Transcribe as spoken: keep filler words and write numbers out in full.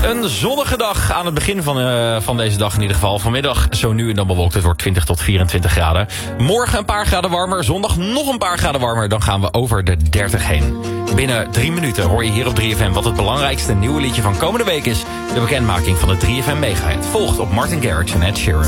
Een zonnige dag aan het begin van, uh, van deze dag in ieder geval. Vanmiddag zo nu en dan bewolkt. Het wordt twintig tot vierentwintig graden. Morgen een paar graden warmer. Zondag nog een paar graden warmer. Dan gaan we over de dertig heen. Binnen drie minuten hoor je hier op drie F M wat het belangrijkste nieuwe liedje van komende week is. De bekendmaking van de drie F M Mega Hit. Volgt op Martin Garrix en Ed Sheeran.